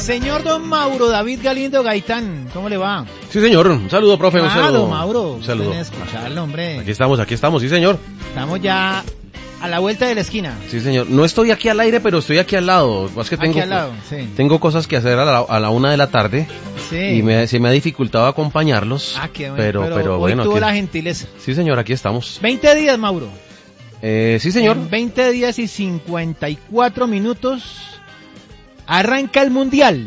Señor don Mauro David Galindo Gaitán, ¿cómo le va? Sí, señor. Un saludo, profe. Un saludo. Mauro. Un saludo. Escucharlo, hombre. Aquí estamos, sí, señor. Estamos ya a la vuelta de la esquina. Sí, señor. No estoy aquí al aire, pero estoy aquí al lado. Es que tengo, aquí al lado, sí. Tengo cosas que hacer a la 1 de la tarde. Sí. Y se me ha dificultado acompañarlos. Qué bueno. Pero hoy bueno. tuvo la gentileza. Sí, señor, aquí estamos. 20 días, Mauro. Sí, señor. En 20 días y 54 minutos arranca el Mundial.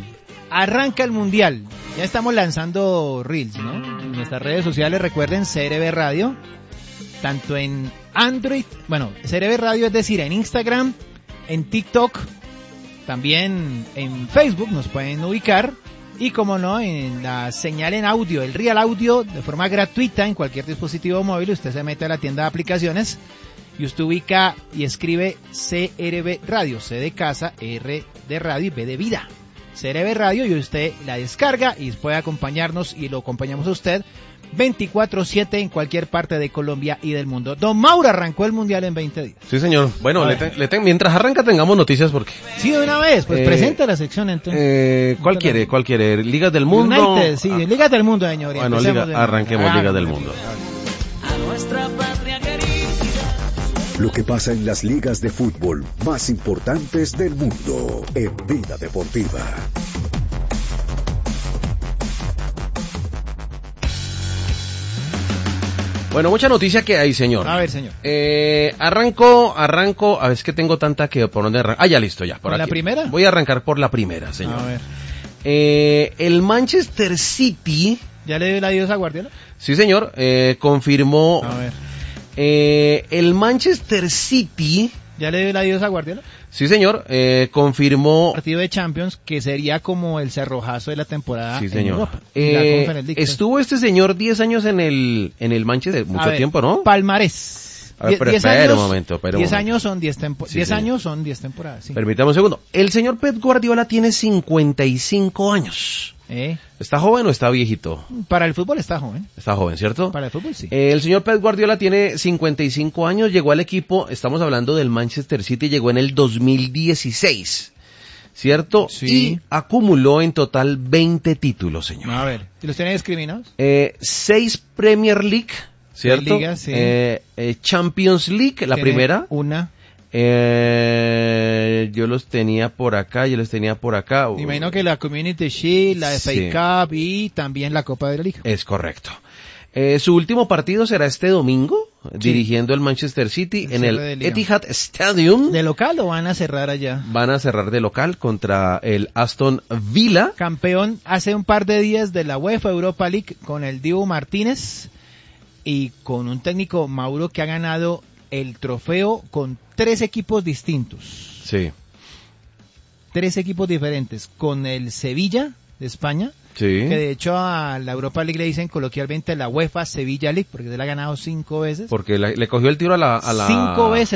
Ya estamos lanzando Reels, ¿no? En nuestras redes sociales, recuerden, CRB Radio, tanto en Android, CRB Radio, es decir, en Instagram, en TikTok, también en Facebook nos pueden ubicar, y como no, en la señal en audio, el Real Audio, de forma gratuita en cualquier dispositivo móvil. Usted se mete a la tienda de aplicaciones y usted ubica y escribe CRB Radio, C de casa, R de radio y B de vida. CRB Radio, y usted la descarga y puede acompañarnos, y lo acompañamos a usted 24/7 en cualquier parte de Colombia y del mundo. Don Mauro arrancó el Mundial en 20 días. Sí, señor. Bueno, mientras arranca tengamos noticias porque... Sí, de una vez, pues presenta la sección entonces. ¿Cuál quiere? ¿Ligas del Mundo? United, sí, Ligas del Mundo, señor. Bueno, arranquemos Ligas del Mundo. A nuestra patria querida. Lo que pasa en las ligas de fútbol más importantes del mundo en Vida Deportiva. Bueno, mucha noticia que hay, señor. A ver, señor. Arranco, a ver, es que tengo tanta que por dónde arrancar. Ya listo, ya. ¿Por la primera? Voy a arrancar por la primera, señor. A ver. El Manchester City... ¿Ya le dio el adiós a Guardiola? Sí, señor, confirmó... A ver. El Manchester City... ¿Ya le dio el adiós a Guardiola? Sí, señor, confirmó... Partido de Champions, que sería como el cerrojazo de la temporada. Sí, señor. En Europa. La Conference League. Estuvo este señor 10 años en el Manchester, mucho tiempo, ¿no? Palmarés. A ver, pero espera un momento. 10 años son 10 temporadas. Sí. Permítame un segundo. El señor Pep Guardiola tiene 55 años. ¿Está joven o está viejito? Para el fútbol está joven. Está joven, ¿cierto? Para el fútbol sí. El señor Pep Guardiola tiene 55 años, llegó al equipo, estamos hablando del Manchester City, llegó en el 2016, ¿cierto? Sí. Y acumuló en total 20 títulos, señor. A ver, ¿y los tiene discriminados? 6 Premier League, ¿cierto? Liga, sí. Champions League, la primera. Una. Yo los tenía por acá. Me imagino que la Community Shield, la FA Cup y también la Copa de la Liga. Es correcto. Su último partido será este domingo, dirigiendo el Manchester City en el Etihad Stadium. ¿De local o van a cerrar allá? Van a cerrar de local contra el Aston Villa. Campeón hace un par de días de la UEFA Europa League con el Dibu Martínez y con un técnico, Mauro, que ha ganado el trofeo con 3 equipos distintos. Sí. 3 equipos diferentes. Con el Sevilla de España. Sí. Que de hecho a la Europa League le dicen coloquialmente la UEFA Sevilla League, porque se la ha ganado 5 veces. Porque le cogió el tiro a la... 5 veces.